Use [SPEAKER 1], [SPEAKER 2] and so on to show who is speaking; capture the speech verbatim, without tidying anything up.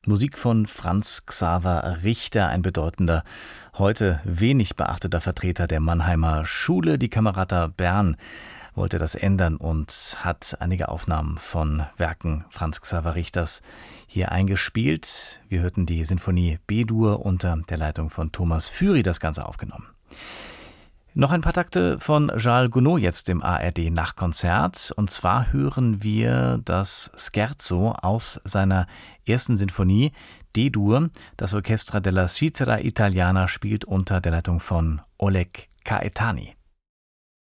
[SPEAKER 1] Musik von Franz Xaver Richter, ein bedeutender, heute wenig beachteter Vertreter der Mannheimer Schule. Die Camerata Bern wollte das ändern und hat einige Aufnahmen von Werken Franz Xaver Richters hier eingespielt. Wir hörten die Sinfonie B-Dur unter der Leitung von Thomas Füri, das Ganze aufgenommen. Noch ein paar Takte von Charles Gounod jetzt im A R D-Nachtkonzert. Und zwar hören wir das Scherzo aus seiner ersten Sinfonie D-Dur. Das Orchestra della Svizzera Italiana spielt unter der Leitung von Oleg Caetani.